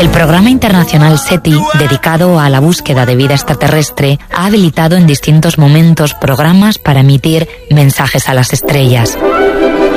El programa internacional SETI, dedicado a la búsqueda de vida extraterrestre, ha habilitado en distintos momentos programas para emitir mensajes a las estrellas.